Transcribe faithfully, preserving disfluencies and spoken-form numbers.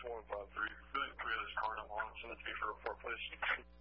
one five three. Billy three of this car, I'm on. Send it to me for a report, please.